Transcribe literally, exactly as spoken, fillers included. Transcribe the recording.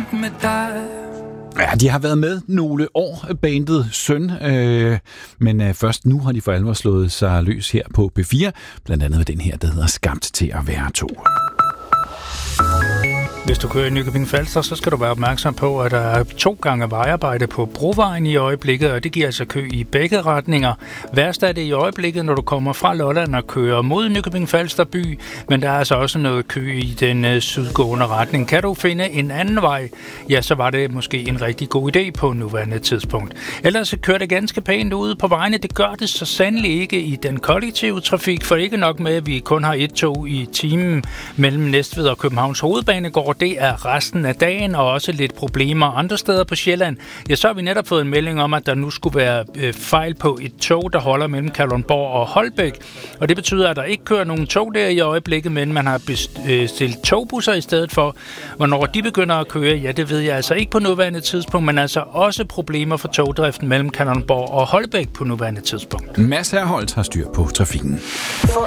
med dig. Ja, de har været med nogle år, bandet Søn, øh, men øh, først nu har de for alvor slået sig løs her på P fire, blandt andet med den her, der hedder Skabt til at være to. Hvis du kører i Nykøbing Falster, så skal du være opmærksom på, at der er to gange vejarbejde på Brovejen i øjeblikket, og det giver altså kø i begge retninger. Værst er det i øjeblikket, når du kommer fra Lolland og kører mod Nykøbing Falster by, men der er altså også noget kø i den uh, sydgående retning. Kan du finde en anden vej, ja, så var det måske en rigtig god idé på nuværende tidspunkt. Ellers kører det ganske pænt ude på vejene. Det gør det så sandelig ikke i den kollektive trafik, for ikke nok med, at vi kun har et tog i timen mellem Næstved og Københavns Hovedbanegård. Det er resten af dagen, og også lidt problemer andre steder på Sjælland. Ja, så har vi netop fået en melding om, at der nu skulle være øh, fejl på et tog, der holder mellem Kalundborg og Holbæk. Og det betyder, at der ikke kører nogen tog der i øjeblikket, men man har bestilt togbusser i stedet for. Hvornår de begynder at køre, ja, det ved jeg altså ikke på nuværende tidspunkt, men altså også problemer for togdriften mellem Kalundborg og Holbæk på nuværende tidspunkt. Mads Herholdt har styr på trafikken. Få